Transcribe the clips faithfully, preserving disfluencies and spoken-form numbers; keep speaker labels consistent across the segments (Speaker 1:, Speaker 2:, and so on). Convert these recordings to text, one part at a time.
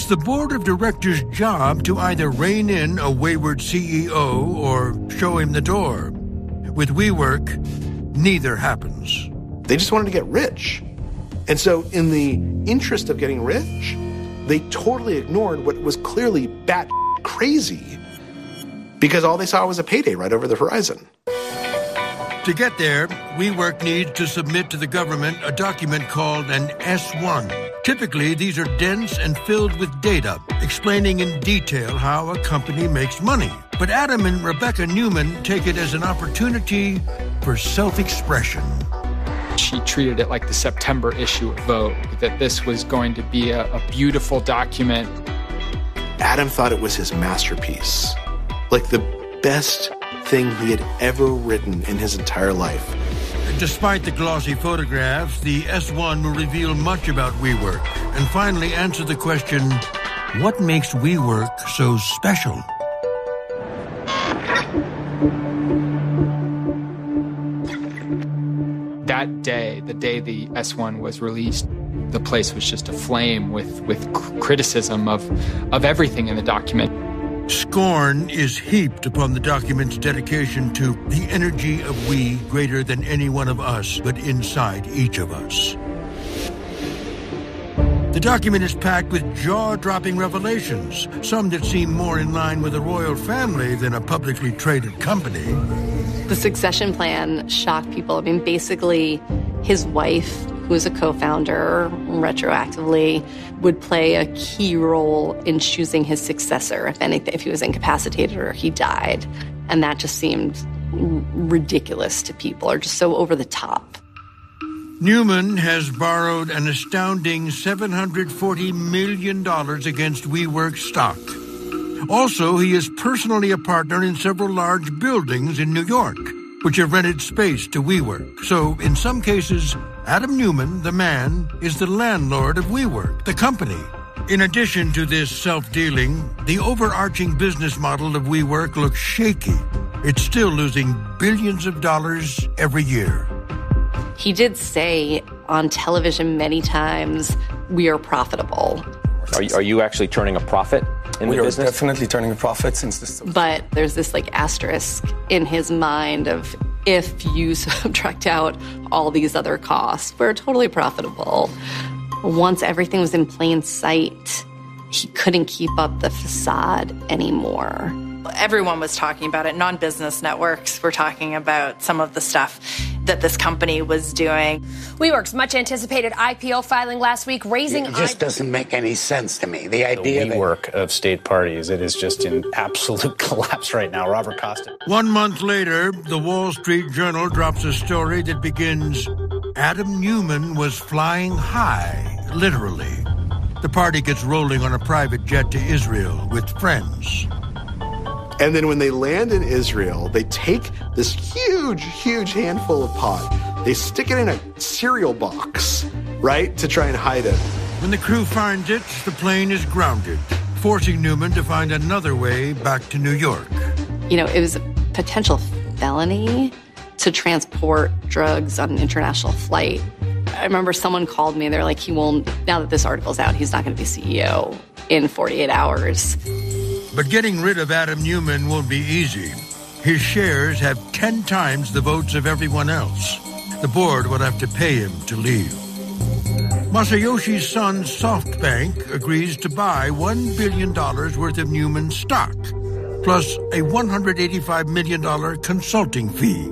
Speaker 1: It's the board of directors' job to either rein in a wayward C E O or show him the door. With WeWork, neither happens.
Speaker 2: They just wanted to get rich. And so in the interest of getting rich, they totally ignored what was clearly bat crazy because all they saw was a payday right over the horizon.
Speaker 1: To get there, WeWork needs to submit to the government a document called an S one. Typically, these are dense and filled with data, explaining in detail how a company makes money. But Adam and Rebecca Newman take it as an opportunity for self-expression.
Speaker 3: She treated it like the September issue of Vogue, that this was going to be a, a beautiful document.
Speaker 2: Adam thought it was his masterpiece, like the best thing he had ever written in his entire life.
Speaker 1: Despite the glossy photographs, the S one will reveal much about WeWork and finally answer the question, what makes WeWork so special?
Speaker 3: That day, the day the S one was released, the place was just aflame with, with criticism of, of everything in the document.
Speaker 1: Scorn is heaped upon the document's dedication to the energy of we greater than any one of us, but inside each of us. The document is packed with jaw-dropping revelations, some that seem more in line with a royal family than a publicly traded company.
Speaker 4: The succession plan shocked people. I mean, basically, his wife, who was a co-founder retroactively, would play a key role in choosing his successor, if anything, if he was incapacitated or he died. And that just seemed ridiculous to people, or just so over the top.
Speaker 1: Newman has borrowed an astounding seven hundred forty million dollars against WeWork stock. Also, he is personally a partner in several large buildings in New York, which have rented space to WeWork. So, in some cases, Adam Newman, the man, is the landlord of WeWork, the company. In addition to this self-dealing, the overarching business model of WeWork looks shaky. It's still losing billions of dollars every year.
Speaker 4: He did say on television many times, we are profitable.
Speaker 5: Are you, are you actually turning a profit in
Speaker 6: we
Speaker 5: the
Speaker 6: are
Speaker 5: business?
Speaker 6: Definitely turning a profit since this.
Speaker 4: But there's this like asterisk in his mind of if you subtract out all these other costs, we're totally profitable. Once everything was in plain sight, he couldn't keep up the facade anymore.
Speaker 7: Everyone was talking about it. Non-business networks were talking about some of the stuff that this company was doing.
Speaker 8: WeWork's much-anticipated I P O filing last week, raising...
Speaker 9: It just I- doesn't make any sense to me. The idea
Speaker 10: the WeWork of state parties, it is just in absolute collapse right now. Robert Costa.
Speaker 1: One month later, the Wall Street Journal drops a story that begins, Adam Newman was flying high, literally. The party gets rolling on a private jet to Israel with friends.
Speaker 2: And then when they land in Israel, they take this huge, huge handful of pot. They stick it in a cereal box, right, to try and hide it.
Speaker 1: When the crew finds it, the plane is grounded, forcing Newman to find another way back to New York.
Speaker 4: You know, it was a potential felony to transport drugs on an international flight. I remember someone called me. They're like, he won't, now that this article's out, he's not going to be C E O in forty-eight hours.
Speaker 1: But getting rid of Adam Newman won't be easy. His shares have ten times the votes of everyone else. The board will have to pay him to leave. Masayoshi's son, SoftBank, agrees to buy one billion dollars worth of Newman's stock, plus a one hundred eighty-five million dollars consulting fee.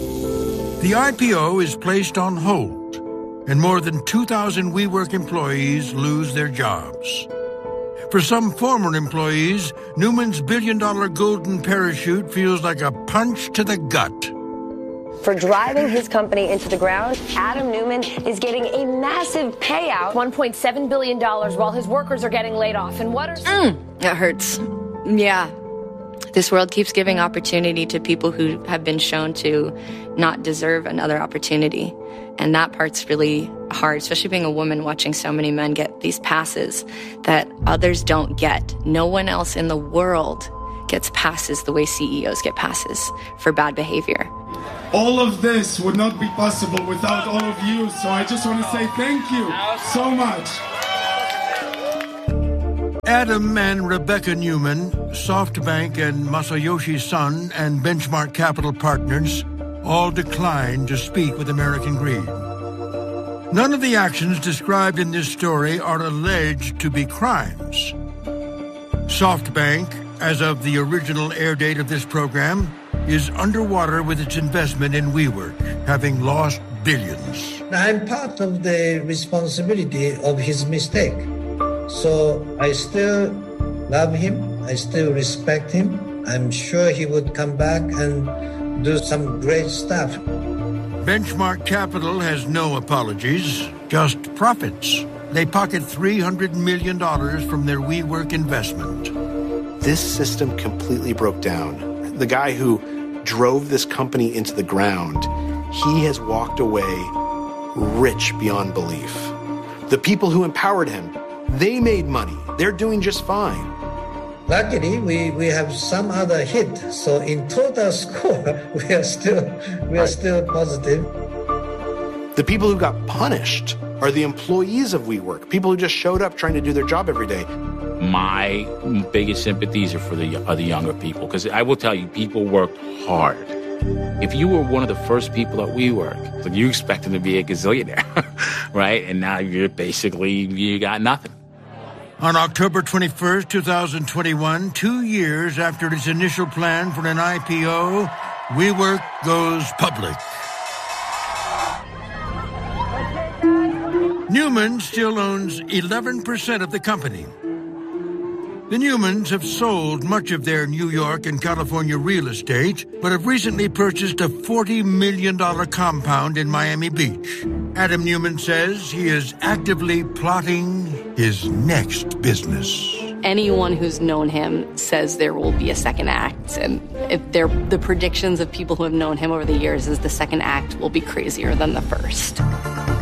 Speaker 1: The I P O is placed on hold, and more than two thousand WeWork employees lose their jobs. For some former employees, Newman's billion-dollar golden parachute feels like a punch to the gut.
Speaker 8: For driving his company into the ground, Adam Newman is getting a massive payout, one point seven billion dollars, while his workers are getting laid off. And what are...
Speaker 11: Mm, that hurts. Yeah. This world keeps giving opportunity to people who have been shown to not deserve another opportunity. And that part's really hard, especially being a woman watching so many men get these passes that others don't get. No one else in the world gets passes the way C E Os get passes for bad behavior.
Speaker 12: All of this would not be possible without all of you, so I just want to say thank you so much.
Speaker 1: Adam and Rebecca Newman, SoftBank and Masayoshi Son and Benchmark Capital Partners all declined to speak with American Greed. None of the actions described in this story are alleged to be crimes. SoftBank, as of the original air date of this program, is underwater with its investment in WeWork, having lost billions.
Speaker 13: I'm part of the responsibility of his mistake. So I still love him. I still respect him. I'm sure he would come back and do some great stuff.
Speaker 1: Benchmark Capital has no apologies, just profits. They pocket three hundred million dollars from their WeWork investment.
Speaker 2: This system completely broke down. The guy who drove this company into the ground, he has walked away rich beyond belief. The people who empowered him, they made money. They're doing just fine.
Speaker 13: Luckily, we, we have some other hit. So in total score, we are still we are still positive.
Speaker 2: The people who got punished are the employees of WeWork, people who just showed up trying to do their job every day.
Speaker 14: My biggest sympathies are for the, are the younger people, because I will tell you, people worked hard. If you were one of the first people at WeWork, like you expected to be a gazillionaire, right? And now you're basically, you got nothing.
Speaker 1: On October twenty-first, twenty twenty-one, two years after its initial plan for an I P O, WeWork goes public. Newman still owns eleven percent of the company. The Newmans have sold much of their New York and California real estate, but have recently purchased a forty million dollars compound in Miami Beach. Adam Newman says he is actively plotting his next business.
Speaker 4: Anyone who's known him says there will be a second act, and if they're, the predictions of people who have known him over the years is the second act will be crazier than the first.